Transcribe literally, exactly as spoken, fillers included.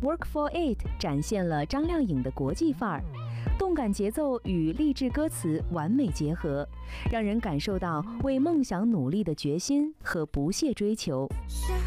Work for It 展现了张靓颖的国际范儿，动感节奏与励志歌词完美结合，让人感受到为梦想努力的决心和不懈追求。